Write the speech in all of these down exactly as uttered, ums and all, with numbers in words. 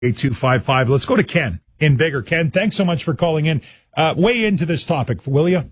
eight two five five. Let's go to Ken in Bigger. Ken, thanks so much for calling in. Uh, weigh into this topic, will you?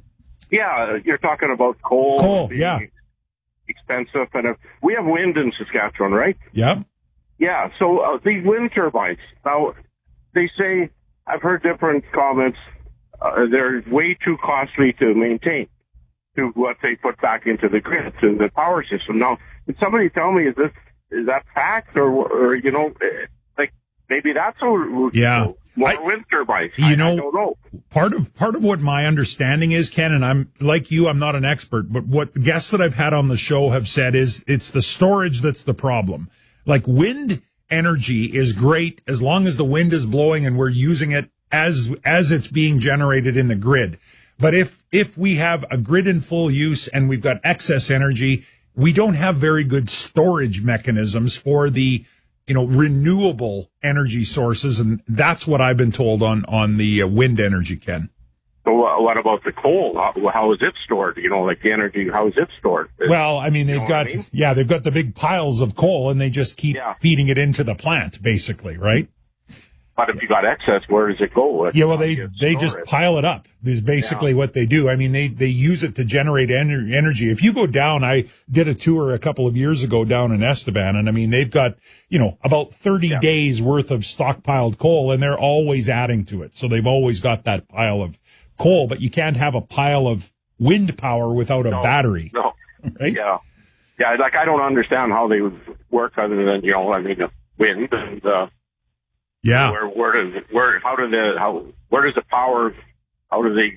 Yeah, you're talking about coal. Coal, being yeah. expensive. And uh, we have wind in Saskatchewan, right? Yeah. Yeah, so uh, these wind turbines, now, they say, I've heard different comments, uh, they're way too costly to maintain to what they put back into the grid, to the power system. Now, can somebody tell me, is this, is that fact, or, or you know, like, maybe that's a, yeah. more I, wind turbines. You I, know, I don't know. Part of, part of what my understanding is, Ken, and I'm, like you, I'm not an expert, but what guests that I've had on the show have said is it's the storage that's the problem. Like, wind energy is great as long as the wind is blowing and we're using it as, as it's being generated in the grid. But if, if we have a grid in full use and we've got excess energy, we don't have very good storage mechanisms for the, you know, renewable energy sources. And that's what I've been told on, on the uh, wind energy, Ken. So uh, what about the coal? How, how is it stored? You know, like the energy, how is it stored? Well, I mean, they've you know got, I mean? yeah, they've got the big piles of coal and they just keep yeah. feeding it into the plant, basically, right? But if you got excess, where does it go? Yeah, well, they, they just it. pile it up is basically yeah. what they do. I mean, they, they use it to generate ener- energy. If you go down, I did a tour a couple of years ago down in Estevan, and I mean, they've got, you know, about thirty yeah. days worth of stockpiled coal, and they're always adding to it. So they've always got that pile of coal, but you can't have a pile of wind power without a no, battery. No. Right? Yeah. Yeah, like I don't understand how they would work other than, you know, I mean, wind and, uh, yeah. Where, where does, where, how do the, how, where does the power, how do they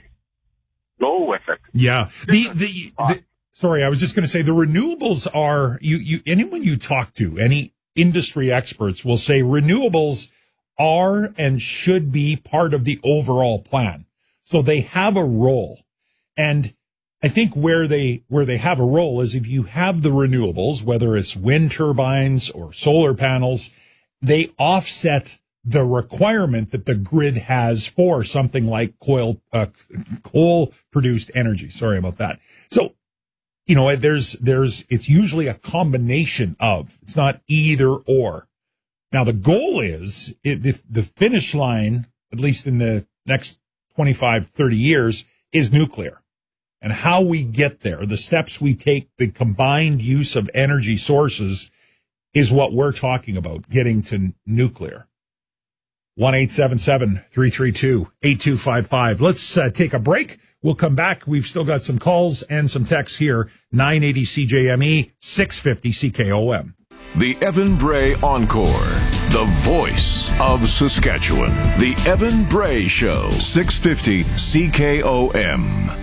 go with it? Yeah. The, the, the sorry, I was just going to say the renewables are, you, you, anyone you talk to, any industry experts will say renewables are and should be part of the overall plan. So they have a role. And I think where they, where they have a role is if you have the renewables, whether it's wind turbines or solar panels, they offset the requirement that the grid has for something like coal, uh, coal produced energy. Sorry about that. So, you know, there's, there's, it's usually a combination of, it's not either or. Now, the goal is it, the, the finish line, at least in the next twenty-five, thirty years, is nuclear. And how we get there, the steps we take, the combined use of energy sources is what we're talking about, getting to nuclear. one eight seven seven, three three two, eight two five five. Let's uh, take a break. We'll come back. We've still got some calls and some texts here. nine eighty C J M E, six fifty C K O M. The Evan Bray Encore, the voice of Saskatchewan. The Evan Bray Show, six fifty C K O M.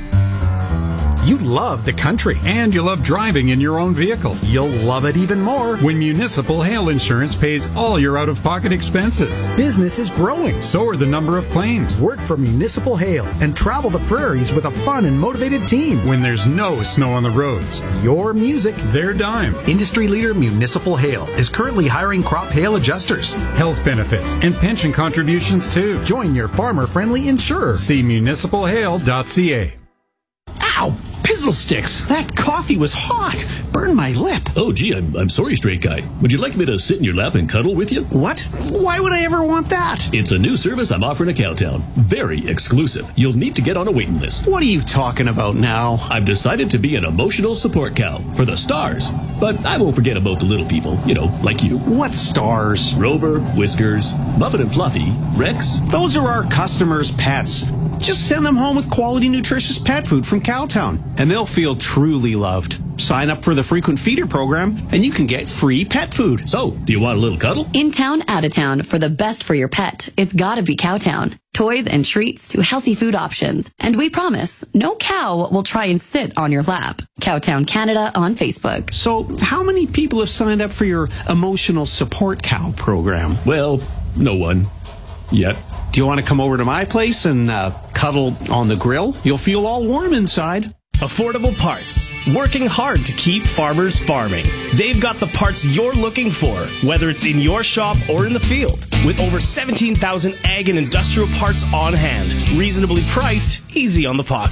You love the country, and you love driving in your own vehicle. You'll love it even more when Municipal Hail Insurance pays all your out-of-pocket expenses. Business is growing. So are the number of claims. Work for Municipal Hail and travel the prairies with a fun and motivated team. When there's no snow on the roads. Your music, their dime. Industry leader Municipal Hail is currently hiring crop hail adjusters. Health benefits and pension contributions, too. Join your farmer-friendly insurer. See municipal hail dot c a. Ow! Pizzle sticks! That coffee was hot! Burned my lip. Oh, gee, I'm, I'm sorry, straight guy. Would you like me to sit in your lap and cuddle with you? What? Why would I ever want that? It's a new service I'm offering at Cowtown. Very exclusive. You'll need to get on a waiting list. What are you talking about now? I've decided to be an emotional support cow for the stars. But I won't forget about the little people, you know, like you. What stars? Rover, Whiskers, Muffin and Fluffy, Rex. Those are our customers' pets. Just send them home with quality, nutritious pet food from Cowtown, and they'll feel truly loved. Sign up for the Frequent Feeder program, and you can get free pet food. So, do you want a little cuddle? In town, out of town, for the best for your pet, it's gotta be Cowtown. Toys and treats to healthy food options. And we promise, no cow will try and sit on your lap. Cowtown Canada on Facebook. So, how many people have signed up for your emotional support cow program? Well, no one. Yet. Do you want to come over to my place and uh, cuddle on the grill? You'll feel all warm inside. Affordable Parts. Working hard to keep farmers farming. They've got the parts you're looking for, whether it's in your shop or in the field. With over seventeen thousand ag and industrial parts on hand. Reasonably priced, easy on the pocket.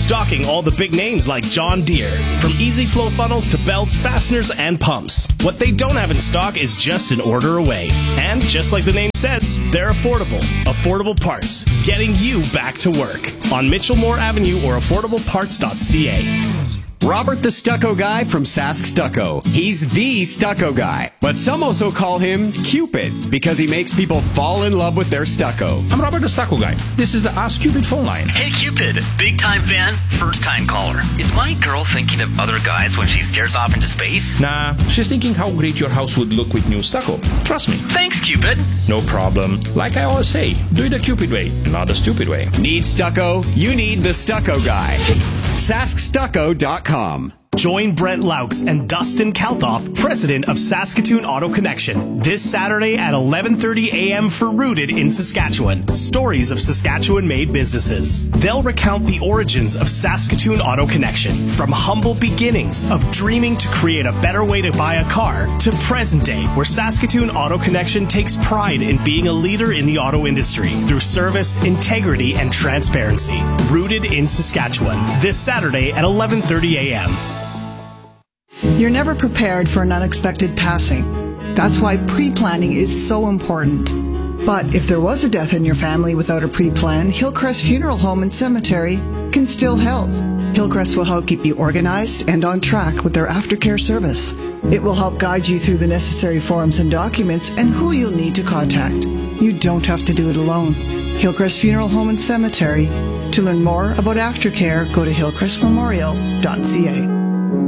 stocking all the big names like John Deere. From easy flow funnels to belts, fasteners, and pumps. What they don't have in stock is just an order away. And just like the name says, they're affordable. Affordable Parts, getting you back to work. On Mitchell Moore Avenue or affordable parts dot c a. Robert the Stucco Guy from Sask Stucco. He's the stucco guy, but some also call him Cupid because he makes people fall in love with their stucco. I'm Robert the Stucco Guy. This is the Ask Cupid phone line. Hey Cupid, big time fan, first time caller. Is my girl thinking of other guys when she stares off into space? Nah, she's thinking how great your house would look with new stucco. Trust me. Thanks Cupid. No problem. Like I always say, do it the Cupid way, not the stupid way. Need stucco? You need the Stucco Guy. Sask Stucco dot com. Join Brent Laux and Dustin Kalthoff, president of Saskatoon Auto Connection, this Saturday at eleven thirty a.m. for Rooted in Saskatchewan, Stories of Saskatchewan-Made Businesses. They'll recount the origins of Saskatoon Auto Connection, from humble beginnings of dreaming to create a better way to buy a car, to present day, where Saskatoon Auto Connection takes pride in being a leader in the auto industry through service, integrity, and transparency. Rooted in Saskatchewan, this Saturday at eleven thirty a.m. You're never prepared for an unexpected passing. That's why pre-planning is so important. But if there was a death in your family without a pre-plan, Hillcrest Funeral Home and Cemetery can still help. Hillcrest will help keep you organized and on track with their aftercare service. It will help guide you through the necessary forms and documents and who you'll need to contact. You don't have to do it alone. Hillcrest Funeral Home and Cemetery. To learn more about aftercare, go to hillcrest memorial dot c a.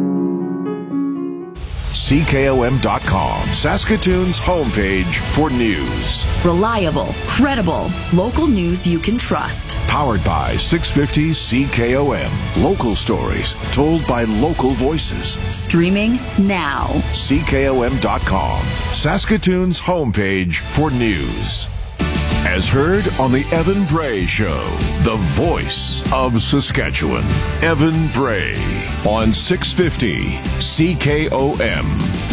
C K O M dot com, Saskatoon's homepage for news. Reliable, credible, local news you can trust. Powered by six fifty C K O M. Local stories told by local voices. Streaming now. C K O M dot com, Saskatoon's homepage for news. As heard on the Evan Bray Show, the voice of Saskatchewan. Evan Bray on six fifty C K O M.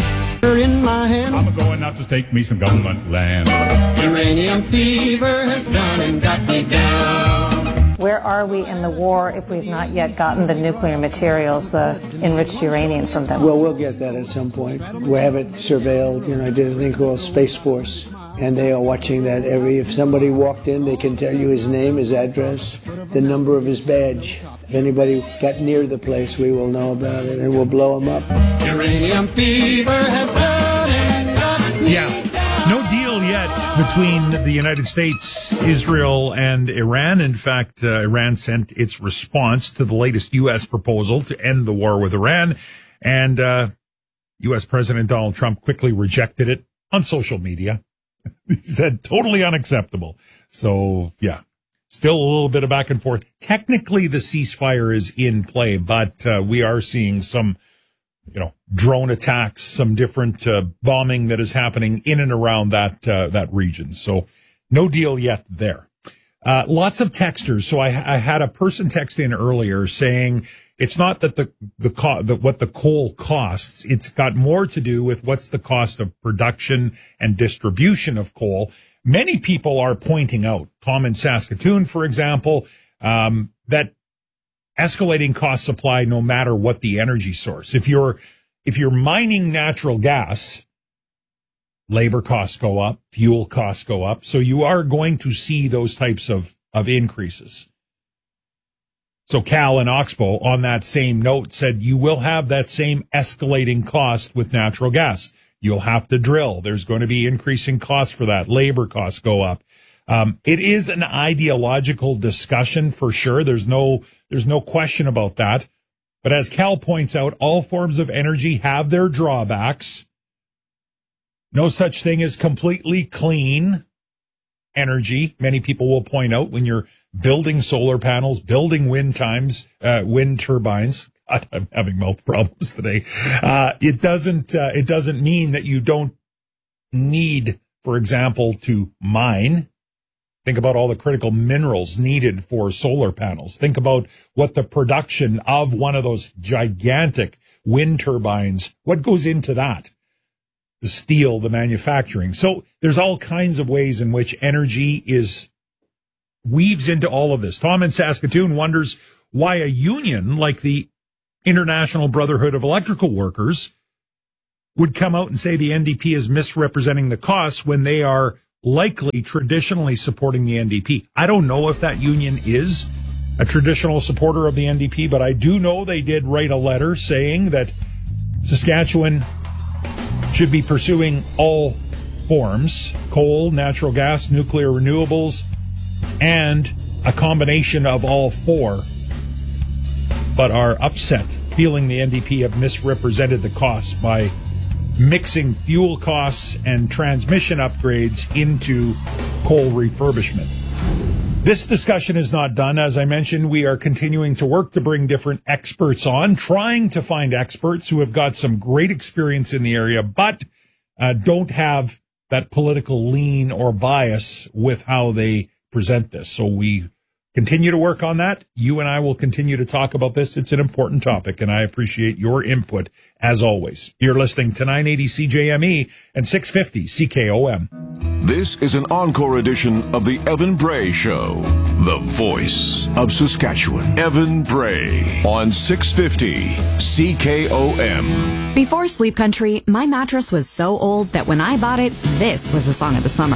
In my hand. I'm going out to stake me some government land. Uranium fever has done and got me down. Where are we in the war if we've not yet gotten the nuclear materials, the enriched uranium from them? Well, we'll get that at some point. We have it surveilled. You know, I did a thing called Space Force, and they are watching that every. If somebody walked in, they can tell you his name, his address, the number of his badge. If anybody got near the place, we will know about it, and we'll blow them up. Uranium fever has done and got me Yeah. No deal yet between the United States, Israel, and Iran. In fact, uh, Iran sent its response to the latest U S proposal to end the war with Iran. And uh, U S President Donald Trump quickly rejected it on social media. He said, totally unacceptable. So, yeah, still a little bit of back and forth. Technically, the ceasefire is in play, but uh, we are seeing some, you know, drone attacks, some different uh, bombing that is happening in and around that uh, that region. So no deal yet there. Uh, lots of texters. So I, I had a person text in earlier saying it's not that the the, co- the what the coal costs. It's got more to do with what's the cost of production and distribution of coal. Many people are pointing out, Tom in Saskatoon, for example, um, that escalating cost supply no matter what the energy source. If you're if you're mining natural gas, labor costs go up, fuel costs go up. So you are going to see those types of, of increases. So Cal and Oxbow on that same note said you will have that same escalating cost with natural gas. You'll have to drill. There's going to be increasing costs for that. Labor costs go up. Um, it is an ideological discussion for sure. There's no, there's no question about that. But as Cal points out, all forms of energy have their drawbacks. No such thing as completely clean energy. Many people will point out when you're building solar panels, building wind times, uh, wind turbines. God, I'm having mouth problems today. Uh, it doesn't, uh, it doesn't mean that you don't need, for example, to mine. Think about all the critical minerals needed for solar panels. Think about what the production of one of those gigantic wind turbines, what goes into that? The steel, the manufacturing. So there's all kinds of ways in which energy is weaves into all of this. Tom in Saskatoon wonders why a union like the International Brotherhood of Electrical Workers would come out and say the N D P is misrepresenting the costs when they are likely traditionally supporting the N D P. I don't know if that union is a traditional supporter of the N D P, but I do know they did write a letter saying that Saskatchewan should be pursuing all forms, coal, natural gas, nuclear, renewables, and a combination of all four, but are upset, feeling the N D P have misrepresented the costs by mixing fuel costs and transmission upgrades into coal refurbishment. This discussion is not done. As I mentioned, we are continuing to work to bring different experts on, trying to find experts who have got some great experience in the area, but uh, don't have that political lean or bias with how they present this. So we continue to work on that. You and I will continue to talk about this. It's an important topic, and I appreciate your input as always. You're listening to nine eighty C J M E and six fifty C K O M. This is an encore edition of the Evan Bray Show, the voice of Saskatchewan. Evan Bray on six fifty C K O M. Before Sleep Country, my mattress was so old that when I bought it, this was the song of the summer.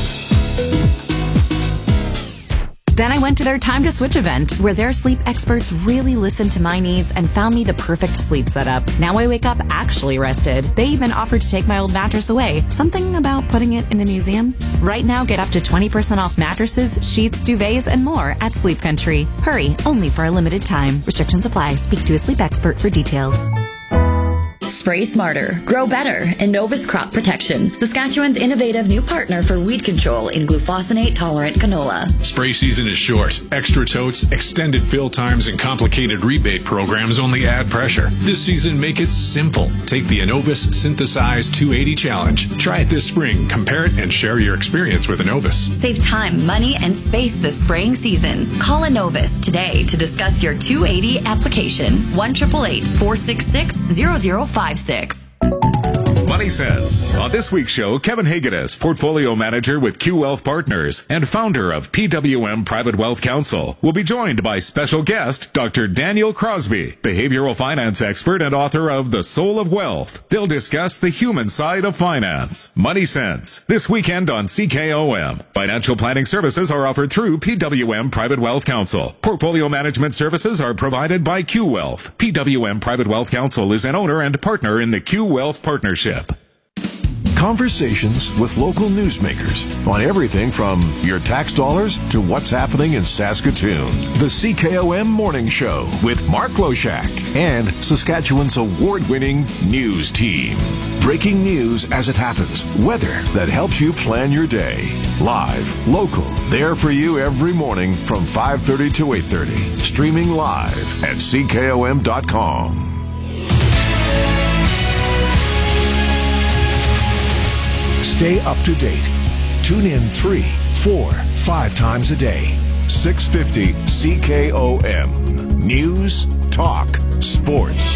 Then I went to their Time to Switch event, where their sleep experts really listened to my needs and found me the perfect sleep setup. Now I wake up actually rested. They even offered to take my old mattress away. Something about putting it in a museum? Right now, get up to twenty percent off mattresses, sheets, duvets, and more at Sleep Country. Hurry, only for a limited time. Restrictions apply. Speak to a sleep expert for details. Spray smarter, grow better, Innovus Crop Protection, Saskatchewan's innovative new partner for weed control in glufosinate-tolerant canola. Spray season is short. Extra totes, extended fill times, and complicated rebate programs only add pressure. This season, make it simple. Take the Innovus Synthesize two eighty Challenge. Try it this spring, compare it, and share your experience with Innovus. Save time, money, and space this spraying season. Call Innovus today to discuss your two eighty application. one eight eight eight, four six six, zero zero five six. Money Sense. On this week's show, Kevin Hagedis, Portfolio Manager with Q Wealth Partners and founder of P W M Private Wealth Council, will be joined by special guest Doctor Daniel Crosby, behavioral finance expert and author of The Soul of Wealth. They'll discuss the human side of finance. Money Sense, this weekend on C K O M. Financial planning services are offered through P W M Private Wealth Council. Portfolio management services are provided by Q Wealth. P W M Private Wealth Council is an owner and partner in the Q Wealth Partnership. Conversations with local newsmakers on everything from your tax dollars to what's happening in Saskatoon. The C K O M Morning Show with Mark Loshak and Saskatchewan's award-winning news team. Breaking news as it happens. Weather that helps you plan your day. Live, local, there for you every morning from five thirty to eight thirty. Streaming live at C K O M dot com. Stay up to date. Tune in three, four, five times a day. six fifty C K O M. News, talk, sports.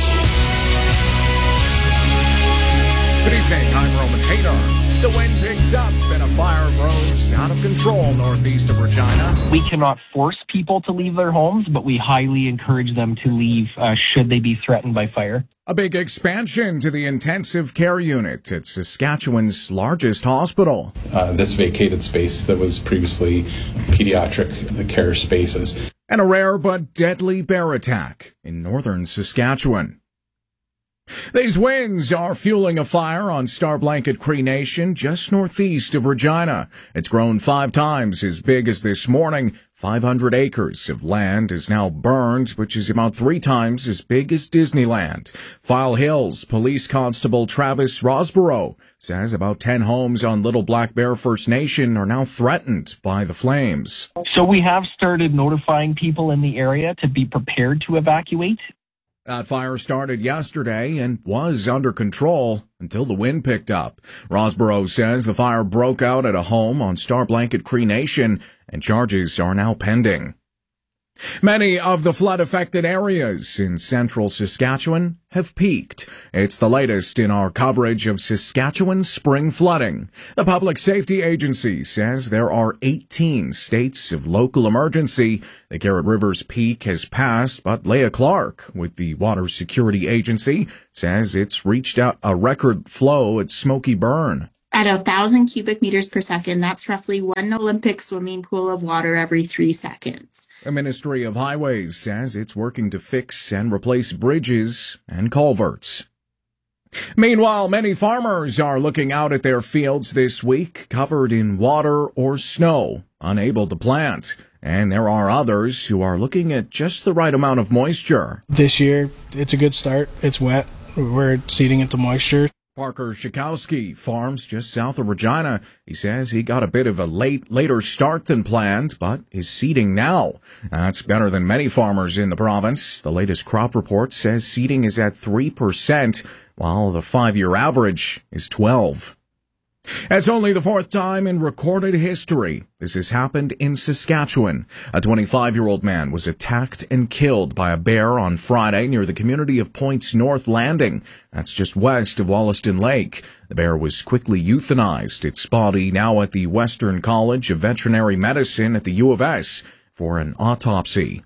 Good evening, I'm Roman Hadar. The wind picks up and a fire grows out of control northeast of Regina. We cannot force people to leave their homes, but we highly encourage them to leave uh, should they be threatened by fire. A big expansion to the intensive care unit at Saskatchewan's largest hospital. Uh, this vacated space that was previously pediatric care spaces. And a rare but deadly bear attack in northern Saskatchewan. These winds are fueling a fire on Star Blanket Cree Nation just northeast of Regina. It's grown five times as big as this morning. five hundred acres of land is now burned, which is about three times as big as Disneyland. File Hills Police Constable Travis Rosborough says about ten homes on Little Black Bear First Nation are now threatened by the flames. So we have started notifying people in the area to be prepared to evacuate. That fire started yesterday and was under control until the wind picked up. Rosborough says the fire broke out at a home on Star Blanket Cree Nation and charges are now pending. Many of the flood-affected areas in central Saskatchewan have peaked. It's the latest in our coverage of Saskatchewan spring flooding. The Public Safety Agency says there are eighteen states of local emergency. The Garrett River's peak has passed, but Leah Clark with the Water Security Agency says it's reached a record flow at Smoky Burn. At a thousand cubic meters per second, that's roughly one Olympic swimming pool of water every three seconds. The Ministry of Highways says it's working to fix and replace bridges and culverts. Meanwhile, many farmers are looking out at their fields this week, covered in water or snow, unable to plant. And there are others who are looking at just the right amount of moisture. This year, it's a good start. It's wet. We're seeding into moisture. Parker Schakowsky farms just south of Regina. He says he got a bit of a late, later start than planned, but is seeding now. That's better than many farmers in the province. The latest crop report says seeding is at three percent, while the five-year average is twelve. It's only the fourth time in recorded history this has happened in Saskatchewan. A twenty-five-year-old man was attacked and killed by a bear on Friday near the community of Point's North Landing. That's just west of Wollaston Lake. The bear was quickly euthanized, its body now at the Western College of Veterinary Medicine at the U of S for an autopsy.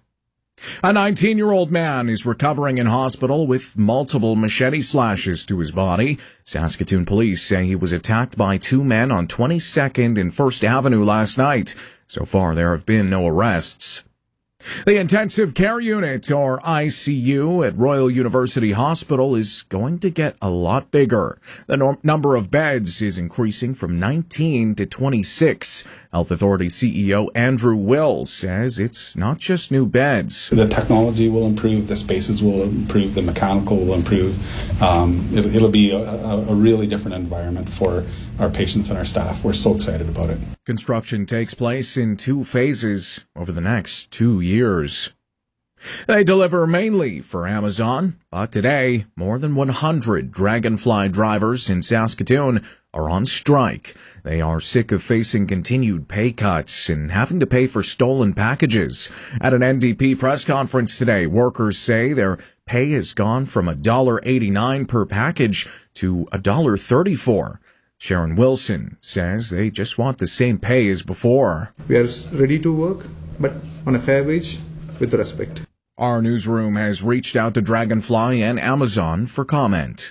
A nineteen-year-old man is recovering in hospital with multiple machete slashes to his body. Saskatoon police say he was attacked by two men on twenty-second and First Avenue last night. So far, there have been no arrests. The Intensive Care Unit, or I C U, at Royal University Hospital is going to get a lot bigger. The no- number of beds is increasing from nineteen to twenty-six. Health Authority C E O Andrew Will says it's not just new beds. The technology will improve, the spaces will improve, the mechanical will improve. Um, it, it'll be a, a really different environment for our patients and our staff. We're so excited about it. Construction takes place in two phases over the next two years. They deliver mainly for Amazon, but today, more than one hundred Dragonfly drivers in Saskatoon are on strike. They are sick of facing continued pay cuts and having to pay for stolen packages. At an N D P press conference today, workers say their pay has gone from one dollar eighty-nine per package to one dollar thirty-four. Sharon Wilson says they just want the same pay as before. We are ready to work, but on a fair wage with respect. Our newsroom has reached out to Dragonfly and Amazon for comment.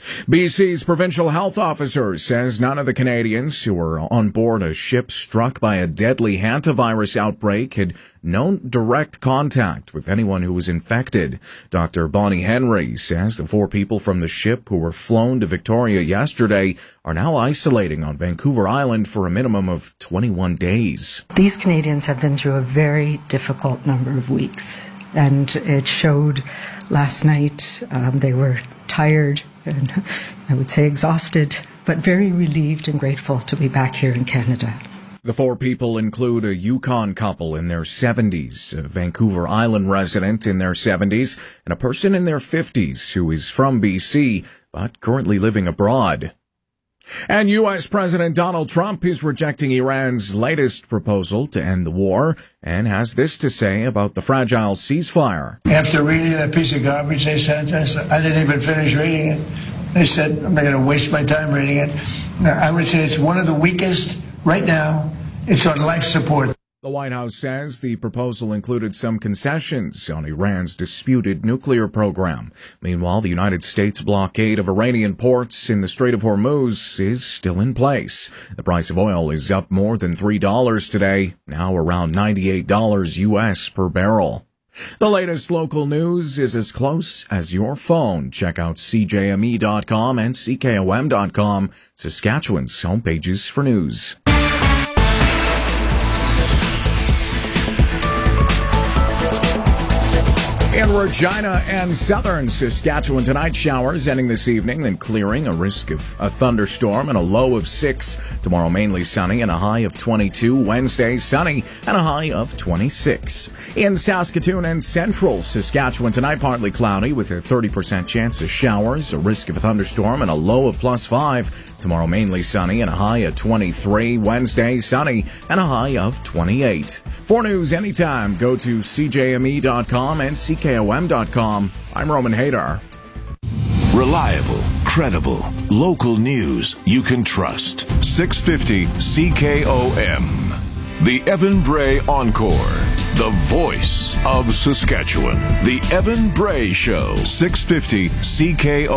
B C's provincial health officer says none of the Canadians who were on board a ship struck by a deadly hantavirus outbreak had no direct contact with anyone who was infected. Doctor Bonnie Henry says the four people from the ship who were flown to Victoria yesterday are now isolating on Vancouver Island for a minimum of twenty-one days. These Canadians have been through a very difficult number of weeks, and it showed last night. Um, they were tired and I would say exhausted, but very relieved and grateful to be back here in Canada. The four people include a Yukon couple in their seventies, a Vancouver Island resident in their seventies, and a person in their fifties who is from B C but currently living abroad. And U S President Donald Trump is rejecting Iran's latest proposal to end the war and has this to say about the fragile ceasefire. After reading that piece of garbage they sent us, I didn't even finish reading it. They said, I'm not going to waste my time reading it. I would say it's one of the weakest right now. It's on life support. The White House says the proposal included some concessions on Iran's disputed nuclear program. Meanwhile, the United States blockade of Iranian ports in the Strait of Hormuz is still in place. The price of oil is up more than three dollars today, now around ninety-eight dollars U S per barrel. The latest local news is as close as your phone. Check out C J M E dot com and C K O M dot com, Saskatchewan's homepages for news. In In Regina and southern Saskatchewan tonight, showers ending this evening, then clearing, a risk of a thunderstorm and a low of six. Tomorrow mainly sunny and a high of twenty-two. Wednesday sunny and a high of twenty-six. In Saskatoon and central Saskatchewan tonight, partly cloudy with a thirty percent chance of showers, a risk of a thunderstorm and a low of plus five. Tomorrow mainly sunny and a high of twenty-three. Wednesday sunny and a high of twenty-eight. For news anytime, go to C J M E dot com and C K O M dot com. I'm Roman Hadar. Reliable, credible, local news you can trust. six fifty C K O M. The Evan Bray Encore. The voice of Saskatchewan. The Evan Bray Show. six fifty C K O M.